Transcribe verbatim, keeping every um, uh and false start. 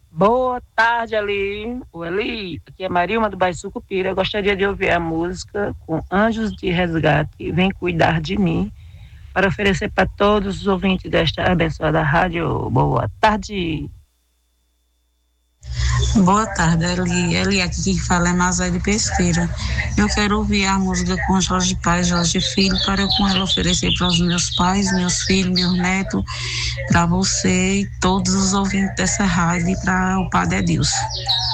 Boa tarde, Eli. O Eli, aqui é Marilma do Bairro Sucupira. Eu gostaria de ouvir a música com Anjos de Resgate, Vem Cuidar de Mim, para oferecer para todos os ouvintes desta abençoada rádio. Boa tarde. Boa tarde, Eli. Eli, aqui quem fala é Mazé de Pesqueira. Eu quero ouvir a música com Jorge Pai, Jorge Filho, para eu com ela oferecer para os meus pais, meus filhos, meus netos, para você e todos os ouvintes dessa rádio e para o Padre Edilson.